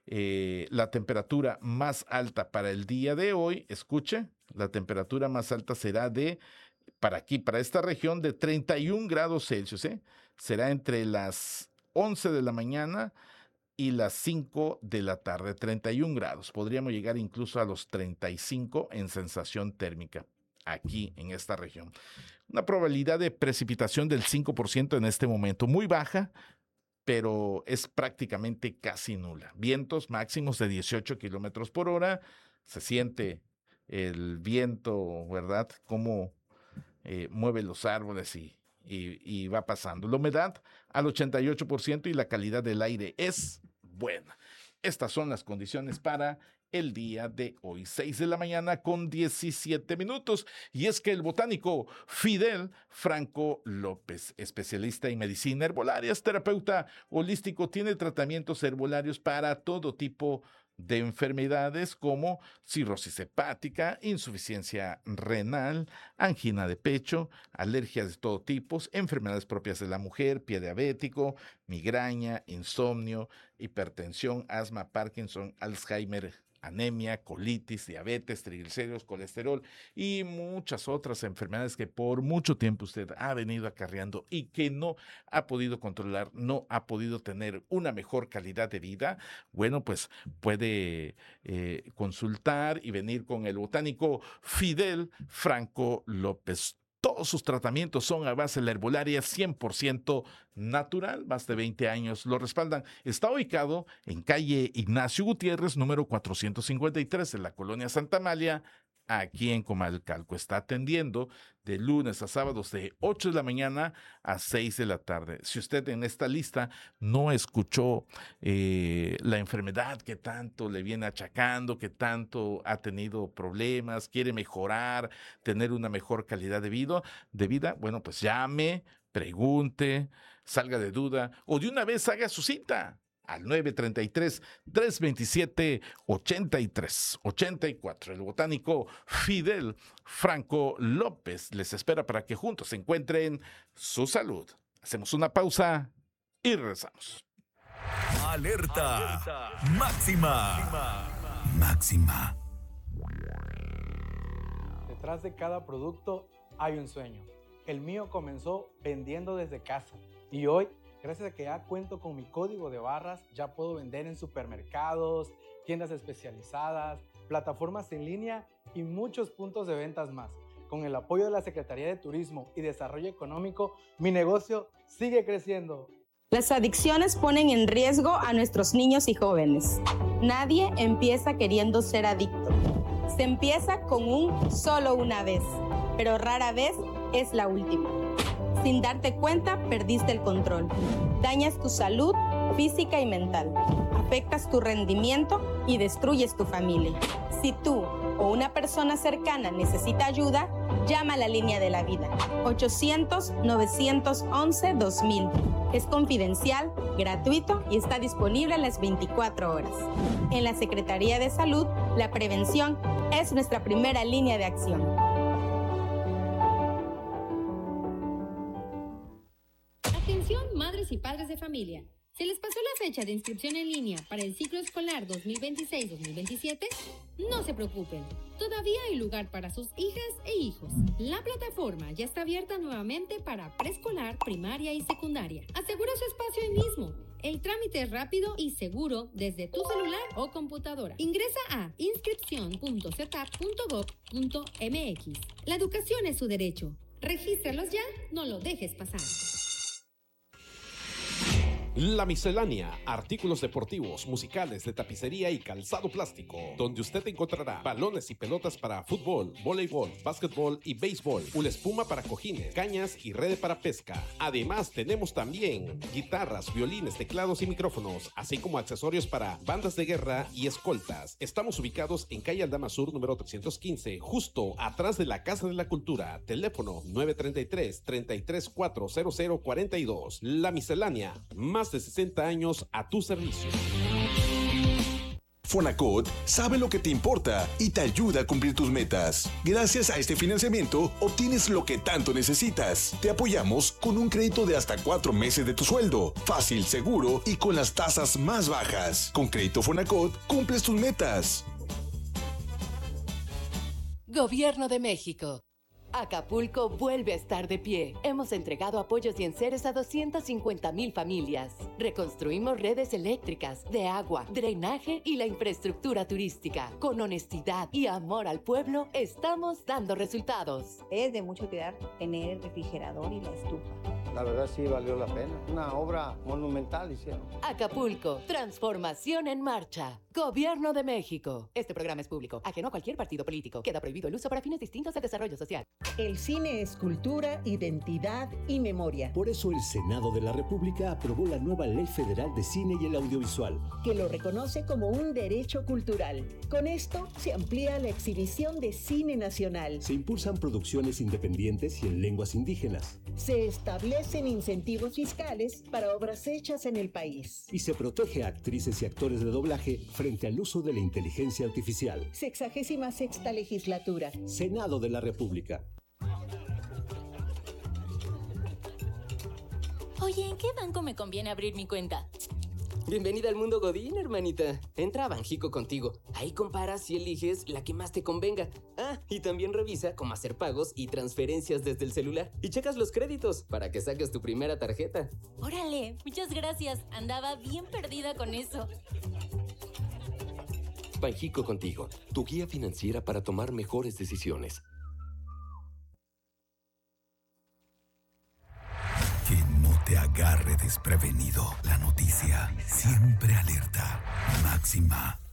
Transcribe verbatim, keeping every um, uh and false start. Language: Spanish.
Eh, la temperatura más alta para el día de hoy, escuche, la temperatura más alta será de, para aquí, para esta región, de treinta y un grados Celsius, ¿eh? Será entre las once de la mañana y las cinco de la tarde, treinta y un grados. Podríamos llegar incluso a los treinta y cinco en sensación térmica aquí en esta región. Una probabilidad de precipitación del cinco por ciento en este momento, muy baja, pero es prácticamente casi nula. Vientos máximos de dieciocho kilómetros por hora. Se siente el viento, ¿verdad? Cómo eh, mueve los árboles y, y, y va pasando. La humedad al ochenta y ocho por ciento y la calidad del aire es buena. Estas son las condiciones para el día de hoy, seis de la mañana con diecisiete minutos. Y es que el botánico Fidel Franco López, especialista en medicina herbolaria, es terapeuta holístico, tiene tratamientos herbolarios para todo tipo de enfermedades como cirrosis hepática, insuficiencia renal, angina de pecho, alergias de todo tipo, enfermedades propias de la mujer, pie diabético, migraña, insomnio, hipertensión, asma, Parkinson, Alzheimer, anemia, colitis, diabetes, triglicéridos, colesterol y muchas otras enfermedades que por mucho tiempo usted ha venido acarreando y que no ha podido controlar, no ha podido tener una mejor calidad de vida. Bueno, pues puede eh, consultar y venir con el botánico Fidel Franco López. Todos sus tratamientos son a base de la herbolaria cien por ciento natural, más de veinte años lo respaldan. Está ubicado en calle Ignacio Gutiérrez, número cuatrocientos cincuenta y tres, en la colonia Santa Amalia, aquí en Comalcalco. Está atendiendo de lunes a sábados de ocho de la mañana a seis de la tarde. Si usted en esta lista no escuchó eh, la enfermedad que tanto le viene achacando, que tanto ha tenido problemas, quiere mejorar, tener una mejor calidad de vida, de vida, bueno, pues llame, pregunte, salga de duda o de una vez haga su cita al nueve treinta y tres, trescientos veintisiete, ochenta y tres ochenta y cuatro. El botánico Fidel Franco López les espera para que juntos encuentren su salud. Hacemos una pausa y regresamos. Alerta, Alerta. Máxima. Máxima. Detrás de cada producto hay un sueño. El mío comenzó vendiendo desde casa y hoy, gracias a que ya cuento con mi código de barras, ya puedo vender en supermercados, tiendas especializadas, plataformas en línea y muchos puntos de ventas más. Con el apoyo de la Secretaría de Turismo y Desarrollo Económico, mi negocio sigue creciendo. Las adicciones ponen en riesgo a nuestros niños y jóvenes. Nadie empieza queriendo ser adicto. Se empieza con un solo una vez, pero rara vez es la última. Sin darte cuenta, perdiste el control. Dañas tu salud física y mental. Afectas tu rendimiento y destruyes tu familia. Si tú o una persona cercana necesita ayuda, llama a la línea de la vida. ochocientos, novecientos once, dos mil. Es confidencial, gratuito y está disponible a las veinticuatro horas. En la Secretaría de Salud, la prevención es nuestra primera línea de acción. Atención, madres y padres de familia. ¿Se les pasó la fecha de inscripción en línea para el ciclo escolar dos mil veintiséis dos mil veintisiete? No se preocupen, todavía hay lugar para sus hijas e hijos. La plataforma ya está abierta nuevamente para preescolar, primaria y secundaria. Asegura su espacio hoy mismo. El trámite es rápido y seguro desde tu celular o computadora. Ingresa a inscripción punto cetap punto gob punto mx. La educación es su derecho. Regístralos ya, no lo dejes pasar. La Miscelánea, artículos deportivos, musicales, de tapicería y calzado plástico, donde usted encontrará balones y pelotas para fútbol, voleibol, básquetbol y béisbol, una espuma para cojines, cañas y red para pesca. Además, tenemos también guitarras, violines, teclados y micrófonos, así como accesorios para bandas de guerra y escoltas. Estamos ubicados en calle Aldama Sur, número trescientos quince, justo atrás de la Casa de la Cultura. Teléfono nueve treinta y tres, treinta y tres, cuatro cero cero cuarenta y dos. La Miscelánea, más de sesenta años a tu servicio. Fonacot sabe lo que te importa y te ayuda a cumplir tus metas. Gracias a este financiamiento, obtienes lo que tanto necesitas. Te apoyamos con un crédito de hasta cuatro meses de tu sueldo. Fácil, seguro y con las tasas más bajas. Con Crédito Fonacot, cumples tus metas. Gobierno de México. Acapulco vuelve a estar de pie. Hemos entregado apoyos y enseres a doscientas cincuenta mil familias. Reconstruimos redes eléctricas, de agua, drenaje y la infraestructura turística. Con honestidad y amor al pueblo, estamos dando resultados. Es de mucho cuidar tener el refrigerador y la estufa. La verdad sí valió la pena. Una obra monumental hicieron. Acapulco, transformación en marcha. Gobierno de México. Este programa es público, ajeno a cualquier partido político. Queda prohibido el uso para fines distintos de desarrollo social. El cine es cultura, identidad y memoria. Por eso el Senado de la República aprobó la nueva Ley Federal de Cine y el Audiovisual, que lo reconoce como un derecho cultural. Con esto se amplía la exhibición de cine nacional. Se impulsan producciones independientes y en lenguas indígenas. Se establecen incentivos fiscales para obras hechas en el país. Y se protege a actrices y actores de doblaje frente al uso de la inteligencia artificial. Sexagésima sexta legislatura. Senado de la República. Oye, ¿en qué banco me conviene abrir mi cuenta? Bienvenida al mundo Godín, hermanita. Entra a Banjico contigo. Ahí comparas y eliges la que más te convenga. Ah, y también revisa cómo hacer pagos y transferencias desde el celular. Y checas los créditos para que saques tu primera tarjeta. Órale, muchas gracias. Andaba bien perdida con eso. Banjico contigo, tu guía financiera para tomar mejores decisiones. Que no te agarre desprevenido. La noticia siempre alerta. Máxima.